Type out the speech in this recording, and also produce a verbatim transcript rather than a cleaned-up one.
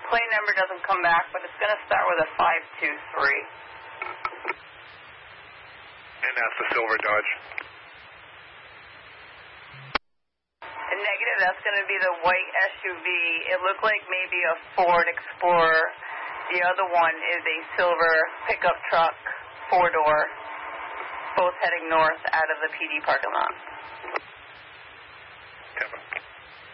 plate number doesn't come back, but it's going to start with a five two three. And that's the silver Dodge. And negative, that's going to be the white S U V. It looked like maybe a Ford Explorer. The other one is a silver pickup truck, four-door, both heading north out of the P D parking lot. Tampa.